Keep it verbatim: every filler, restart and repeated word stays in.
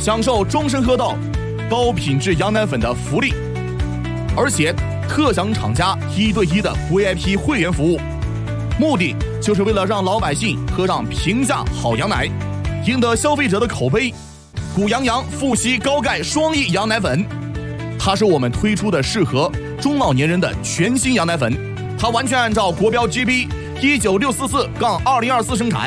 享受终身喝到高品质羊奶粉的福利，而且特享厂家一对一的 V I P 会员服务，目的就是为了让老百姓喝上平价好羊奶，赢得消费者的口碑。谷羊羊富硒高钙双益羊奶粉，它是我们推出的适合中老年人的全新羊奶粉，它完全按照国标 G B 一九六四四杠二零二四生产，